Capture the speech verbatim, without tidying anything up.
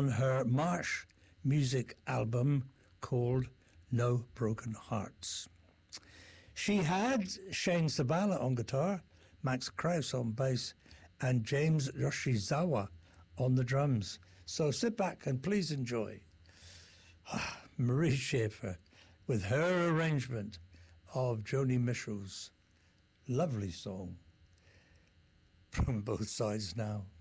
on her March music album called No Broken Hearts. She had Shane Sabala on guitar, Max Krauss on bass, and James Yoshizawa on the drums. So sit back and please enjoy Marie Schaefer with her arrangement of Joni Mitchell's lovely song, From Both Sides Now.